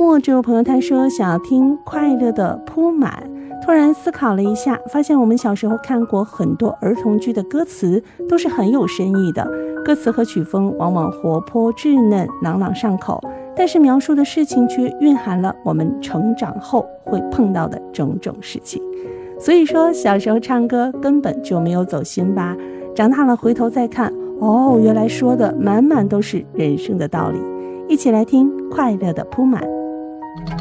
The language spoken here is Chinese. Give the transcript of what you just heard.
末，这位朋友他说想要听快乐的铺满，突然思考了一下，发现我们小时候看过很多儿童剧的歌词都是很有深意的，歌词和曲风往往活泼稚嫩，朗朗上口，但是描述的事情却蕴含了我们成长后会碰到的种种事情。所以说小时候唱歌根本就没有走心吧，长大了回头再看，哦，原来说的满满都是人生的道理。一起来听快乐的铺满。